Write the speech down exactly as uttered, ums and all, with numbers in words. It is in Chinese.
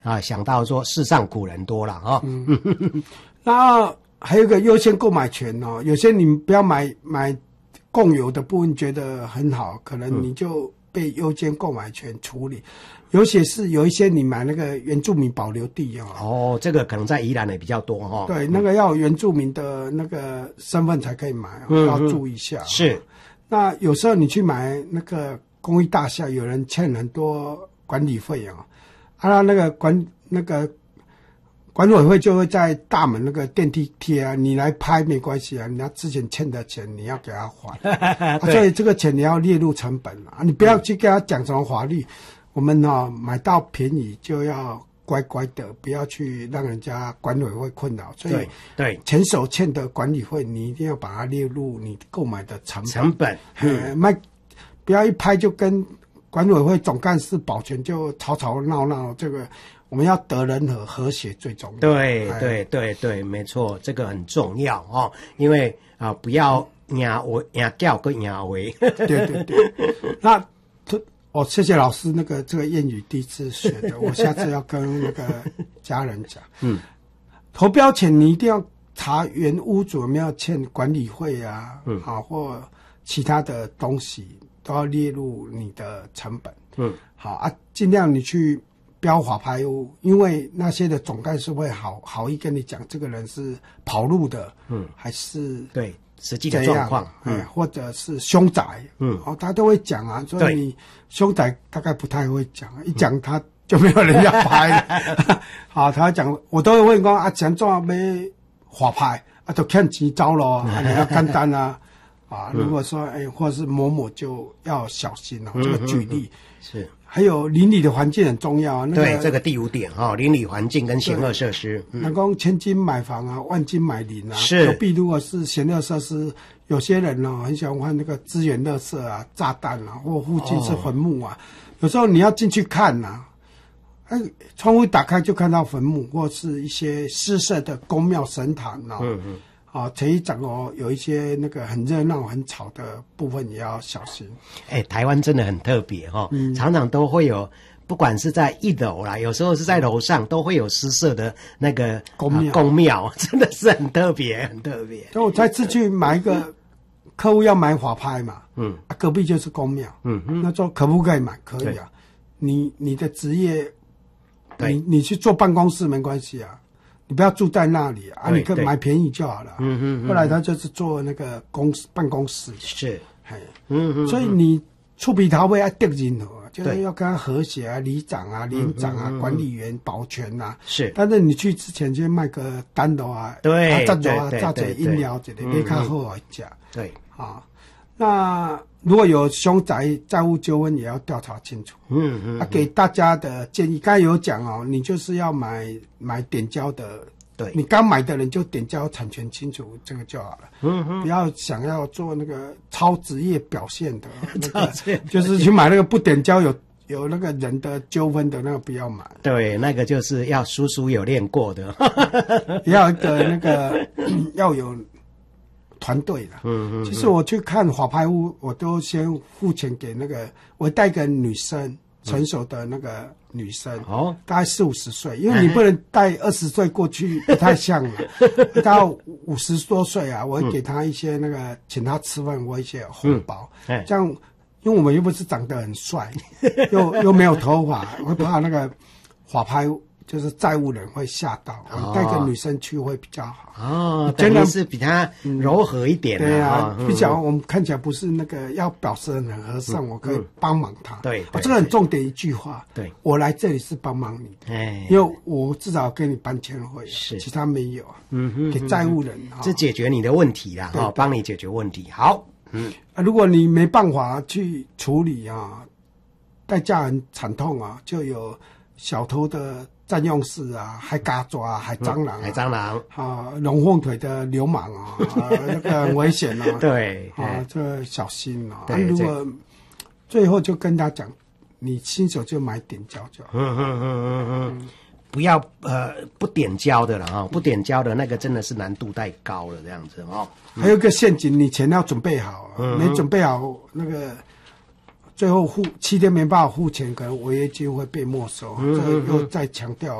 啊，想到说世上苦人多了哈。嗯， 然后还有一个优先购买权哦，有些你不要买买共有的部分觉得很好，可能你就被优先购买权处理。尤其是有一些你买那个原住民保留地哦， 哦，这个可能在宜兰也比较多哈。 对，那个要有原住民的那个身份才可以买，嗯、要注意一下。 是， 那有时候你去买那个公寓大厦，有人欠很多管理费啊，啊，那个管那个管委会就会在大门那个电梯贴啊，你来拍没关系啊，你要之前欠的钱你要给他还，啊、所以这个钱你要列入成本啊，你不要去跟他讲什么法律。我们呢、哦、买到便宜就要乖乖的，不要去让人家管委会困扰。所以， 对前手欠的管理费，你一定要把它列入你购买的成本。 成本， 嗯，卖不要一拍就跟管委会总干事保全就吵吵闹闹。这个我们要得人和，和谐最重要。 对对对对，没错，这个很重要哦，因为啊、呃，不要压为压掉跟压为。 对对对，那。哦，谢谢老师，那个这个谚语第一次学的，我下次要跟那个家人讲。嗯，投标前你一定要查原屋主有没有欠管理费啊，嗯，好、啊、或其他的东西都要列入你的成本。嗯，好啊，尽量你去标法拍屋，因为那些的总干事会好好意跟你讲，这个人是跑路的，嗯，还是对。实际的状况， 嗯，或者是凶宅，嗯，哦，他都会讲啊，所以你凶宅大概不太会讲，一讲他就没有人要拍了。好，他讲，我都会问讲啊，怎怎要法拍啊，就欠钱走咯，啊，你要简单啊，啊，如果说哎，或者是某某就要小心哦，这个举例是。 还有邻里的环境很重要啊。那个、 对，这个第五点哈、哦，邻里环境跟闲乐设施。 那讲千金买房啊，万金买邻啊。 是。 隔壁如果是闲乐设施，有些人呢、哦、很喜欢换那个资源垃圾啊、炸弹啊，或附近是坟墓啊。哦、有时候你要进去看呐、啊，哎，窗户打开就看到坟墓，或是一些失色的宫庙神坛啊。嗯嗯。啊，前一整哦，有一些那个很热闹、很吵的部分也要小心。 哎、欸，台湾真的很特别哈、哦嗯，常常都会有，不管是在一楼啦，有时候是在楼上，都会有失色的那个宫庙、 宫庙，真的是很特别，很特别。 所以我再次去买一个客户要买法拍嘛，嗯，啊，隔壁就是宫庙，嗯嗯，那说可不可以买？可以啊，你你的职业，你你去做办公室没关系啊。你不要住在那里啊，你可以买便宜就好了。嗯嗯。后来他就是做那个公办公室。 是。 嘿。嗯嗯。所以你触鼻头尾要得任何，就是要跟他和谐啊，里长啊、连长啊、管理员、保全啊。 是。 但是你去之前先卖个单的啊， 对， 炸酒啊、炸者饮料之类，你看好好价。 对。 啊，那如果有凶宅、债务纠纷，也要调查清楚。嗯嗯。啊，给大家的建议，刚才有讲哦，你就是要买买点交的， 对， 你刚买的人就点交产权清楚，这个就好了。嗯嗯。不要想要做那个超职业表现的，那个就是去买那个不点交有有那个人的纠纷的那个不要买。 对，那个就是要叔叔有练过的， 要一个那个要有。团队的，嗯嗯，其实我去看法拍屋，我都先付钱给那个，我带个女生，成熟的那个女生，哦，大概四五十岁，因为你不能带二十岁过去，不太像了。到五十多岁啊，我会给她一些那个，请她吃饭或一些红包，嗯，这样，因为我们又不是长得很帅，又又没有头发，会怕那个法拍屋。就是债务人会吓到，我带个女生去会比较好。 哦，真的是比她柔和一点、啊嗯。对啊，嗯、比较我们看起来不是那个要表示很和善，嗯、我可以帮忙她。 对， 哦，这个很重点一句话。 对， 我来这里是帮忙你，哎，因为我至少给你搬迁费， 是， 其他没有。嗯哼，给债务人， 这解决你的问题啦，哈，帮你解决问题。好， 嗯，啊，如果你没办法去处理啊，代价很惨痛啊，就有小偷的。占用室啊，海嘎抓、海蟑螂、啊嗯、海蟑螂啊，龙凤腿的流氓啊，啊那个很危险啊。 对啊，这小心啊。啊如果最后就跟他讲，你新手就买点胶就好。 嗯嗯嗯嗯嗯，不要呃不点胶的了哈，不点胶的那个真的是难度太高了，这样子哦。 还有一个陷阱，你钱要准备好、啊，嗯、没准备好那个。 最后付七天没办法付钱，可能违约金会被没收。 嗯这个又再强调。